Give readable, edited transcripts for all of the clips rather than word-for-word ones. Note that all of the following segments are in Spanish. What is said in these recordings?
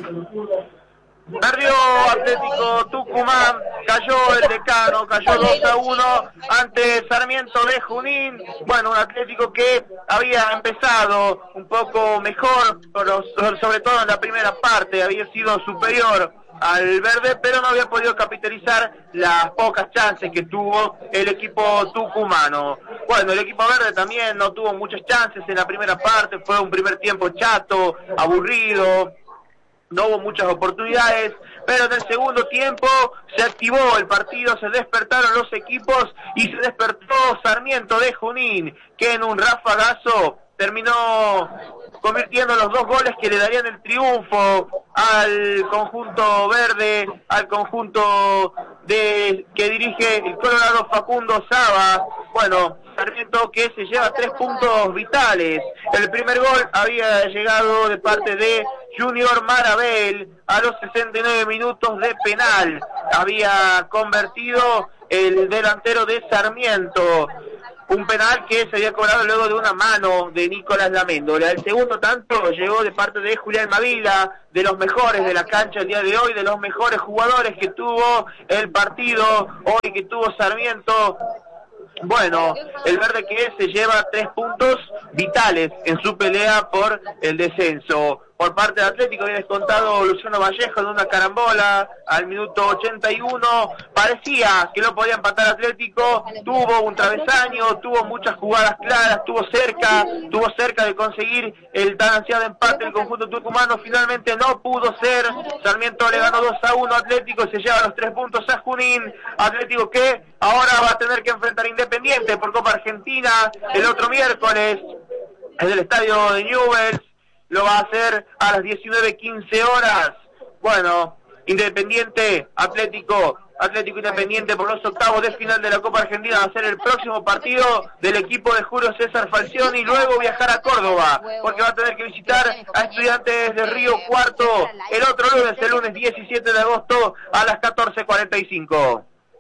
Perdió Atlético Tucumán, cayó el Decano, cayó 2-1 ante Sarmiento de Junín. Bueno, un Atlético que había empezado un poco mejor, sobre todo en la primera parte, había sido superior al verde, pero no había podido capitalizar las pocas chances que tuvo el equipo tucumano. Bueno, el equipo verde también no tuvo muchas chances en la primera parte, fue un primer tiempo chato, aburrido, no hubo muchas oportunidades, pero en el segundo tiempo se activó el partido, se despertaron los equipos y se despertó Sarmiento de Junín, que en un rafagazo terminó convirtiendo los 2 goles que le darían el triunfo al conjunto verde, al conjunto que dirige el Colorado Facundo Saba. Bueno, Sarmiento que se lleva 3 puntos vitales. El primer gol había llegado de parte de Junior Marabel a los 69 minutos de penal. Había convertido el delantero de Sarmiento. Un penal que se había cobrado luego de una mano de Nicolás Laméndola. El segundo tanto llegó de parte de Julián Mavila, de los mejores de la cancha el día de hoy, de los mejores jugadores que tuvo el partido hoy, que tuvo Sarmiento. Bueno, el verde que se lleva 3 puntos vitales en su pelea por el descenso. Por parte del Atlético había descontado Luciano Vallejo en una carambola al minuto 81. Parecía que lo podía empatar Atlético, tuvo un travesaño, tuvo muchas jugadas claras, tuvo cerca de conseguir el tan ansiado empate del conjunto tucumano. Finalmente no pudo ser. Sarmiento le ganó 2-1 a Atlético y se lleva los 3 puntos a Junín. Atlético que ahora va a tener que enfrentar a Independiente por Copa Argentina el otro miércoles en el estadio de Newell's. Lo va a hacer a las 19:15 horas. Bueno, Independiente, Atlético Independiente por los octavos de final de la Copa Argentina va a ser el próximo partido del equipo de Julio César Falcioni y luego viajar a Córdoba, porque va a tener que visitar a Estudiantes de Río Cuarto el otro lunes, el lunes 17 de agosto a las 14:45.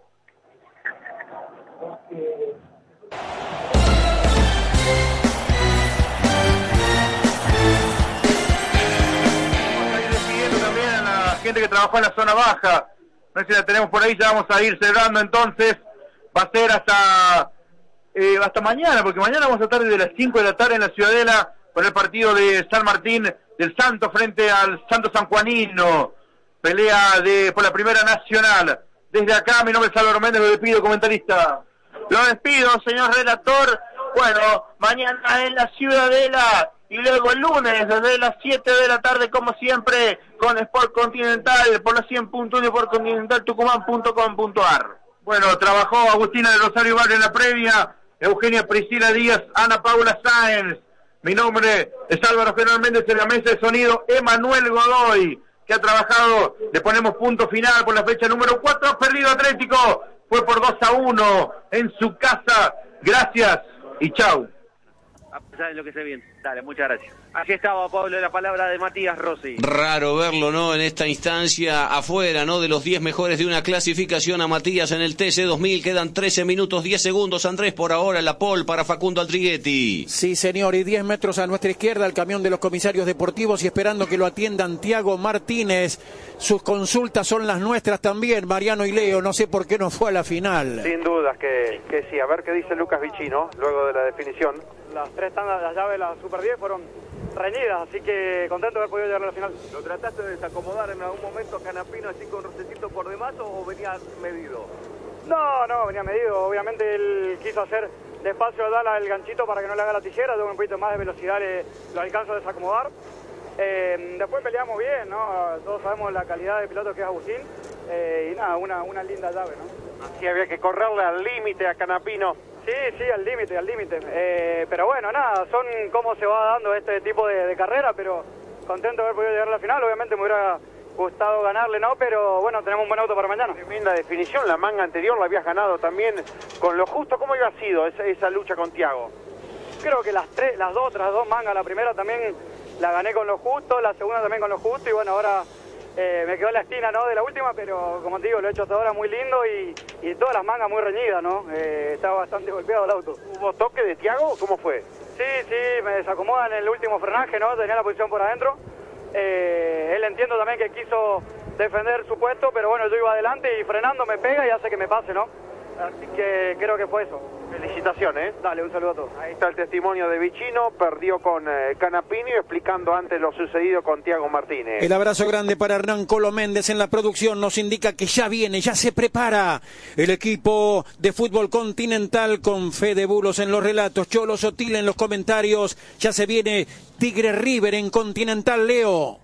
Gente que trabajó en la zona baja, no sé si la tenemos por ahí, ya vamos a ir cerrando entonces, va a ser hasta mañana, porque mañana vamos a estar desde las 5 de la tarde en la Ciudadela con el partido de San Martín del Santo frente al Santo Sanjuanino, pelea por la Primera Nacional. Desde acá, mi nombre es Álvaro Méndez, lo despido, comentarista. Lo despido, señor relator. Bueno, mañana en la Ciudadela y luego el lunes desde las 7 de la tarde, como siempre, con Sport Continental por la 100.1 y por continentaltucumán.com.ar. Bueno, trabajó Agustina de Rosario Barrio en la previa, Eugenia Priscila Díaz, Ana Paula Sáenz. Mi nombre es Álvaro General Méndez, en la mesa de sonido Emanuel Godoy, que ha trabajado. Le ponemos punto final por la fecha número 4. Ha perdido Atlético, fue por 2-1 en su casa. Gracias y chau. A pesar de lo que se viene. Dale, muchas gracias. Así estaba, Pablo, la palabra de Matías Rossi. Raro verlo, ¿no? En esta instancia, afuera, ¿no? De los 10 mejores de una clasificación a Matías en el TC 2000. Quedan 13 minutos, 10 segundos, Andrés, por ahora la pole para Facundo Aldriguetti. Sí, señor, y 10 metros a nuestra izquierda el camión de los comisarios deportivos y esperando que lo atiendan Tiago Martínez. Sus consultas son las nuestras también, Mariano y Leo. No sé por qué no fue a la final. Sin dudas que sí. A ver qué dice Lucas Vicino luego de la definición. Las 3 tandas de las llaves de la Super 10 fueron reñidas, así que contento de haber podido llegar a la final. ¿Lo trataste de desacomodar en algún momento a Canapino así con rocecito por demás o venías medido? No, venía medido. Obviamente él quiso hacer despacio a Dala el ganchito para que no le haga la tijera, tengo un poquito más de velocidad, lo alcanzo a desacomodar. Después peleamos bien, ¿no? Todos sabemos la calidad de piloto que es Agustín, y nada, una linda llave, ¿no? Así había que correrle al límite a Canapino. Sí, al límite. Pero bueno, nada, son cómo se va dando este tipo de carrera, pero contento de haber podido llegar a la final. Obviamente me hubiera gustado ganarle, ¿no? Pero bueno, tenemos un buen auto para mañana. Tremenda definición, la manga anterior la habías ganado también con lo justo. ¿Cómo había sido esa lucha con Tiago? Creo que las otras dos mangas, la primera también la gané con lo justo, la segunda también con lo justo, y bueno, ahora me quedó la esquina, ¿no?, de la última, pero como te digo, lo he hecho hasta ahora muy lindo y todas las mangas muy reñidas, ¿no? Estaba bastante golpeado el auto. ¿Hubo toque de Tiago? ¿Cómo fue? Sí, me desacomoda en el último frenaje, ¿no? Tenía la posición por adentro Él entiendo también que quiso defender su puesto, pero bueno, yo iba adelante y frenando me pega y hace que me pase, ¿no? Así que creo que fue eso. Felicitaciones. Dale, un saludo a todos. Ahí está el testimonio de Vicino, perdió con Canapino, explicando antes lo sucedido con Tiago Martínez. El abrazo grande para Hernán Colo Méndez en la producción, nos indica que ya viene, ya se prepara el equipo de fútbol continental con Fede Bulos en los relatos, Cholo Sotil en los comentarios, ya se viene Tigre River en Continental, Leo.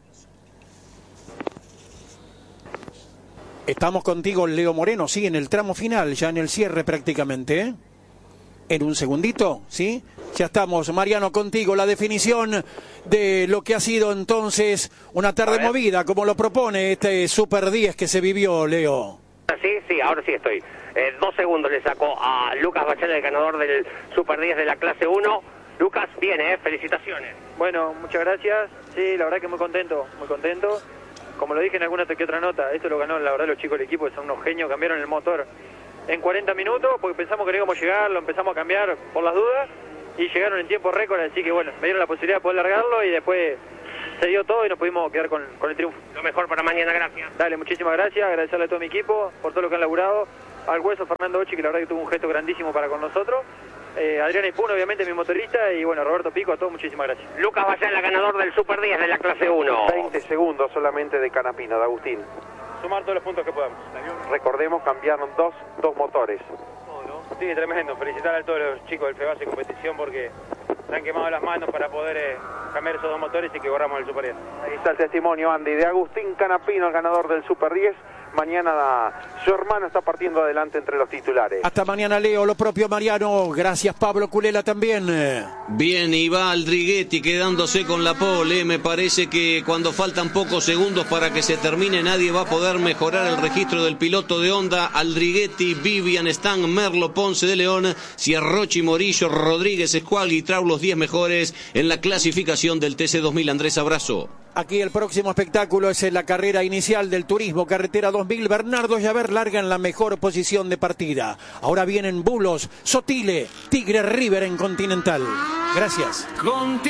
Estamos contigo, Leo Moreno, sí, en el tramo final, ya en el cierre prácticamente, ¿eh? En un segundito, ¿sí? Ya estamos, Mariano, contigo, la definición de lo que ha sido entonces una tarde movida, como lo propone este Super 10 que se vivió, Leo. Sí, ahora sí estoy. 2 segundos le sacó a Lucas Bachela, el ganador del Super 10 de la clase 1. Lucas, viene, felicitaciones. Bueno, muchas gracias. Sí, la verdad que muy contento, muy contento. Como lo dije en alguna que otra nota, esto lo ganó la verdad los chicos del equipo, son unos genios, cambiaron el motor en 40 minutos porque pensamos que no íbamos a llegar, lo empezamos a cambiar por las dudas y llegaron en tiempo récord, así que bueno, me dieron la posibilidad de poder largarlo y después se dio todo y nos pudimos quedar con el triunfo. Lo mejor para mañana, gracias. Dale, muchísimas gracias, agradecerle a todo mi equipo por todo lo que han laburado, al hueso Fernando Ochi, que la verdad que tuvo un gesto grandísimo para con nosotros, Adrián Ipuno, obviamente mi motorista, y bueno, Roberto Pico, a todos muchísimas gracias. Lucas Bachela, ganador del Super 10 de la clase 1. 20 segundos solamente de Canapino, de Agustín. Sumar todos los puntos que podamos. Recordemos, cambiaron dos motores. Sí, tremendo. Felicitar a todos los chicos del FEBAS en competición porque se han quemado las manos para poder cambiar esos 2 motores y que corramos el Super 10. Ahí está el testimonio, Andy, de Agustín Canapino, el ganador del Super 10. Mañana su hermano está partiendo adelante entre los titulares. Hasta mañana, Leo, lo propio Mariano. Gracias, Pablo Culela también. Bien, y va Aldriguetti quedándose con la pole. Me parece que cuando faltan pocos segundos para que se termine, nadie va a poder mejorar el registro del piloto de Honda. Aldriguetti, Vivian Stan, Merlo, Ponce de León, Cierrochi, Morillo, Rodríguez, Escual y Trau, los 10 mejores en la clasificación del TC2000. Andrés, abrazo. Aquí el próximo espectáculo es en la carrera inicial del Turismo Carretera 2000. Bernardo Llaver larga en la mejor posición de partida. Ahora vienen Bulos, Sotile, Tigre River en Continental. Gracias.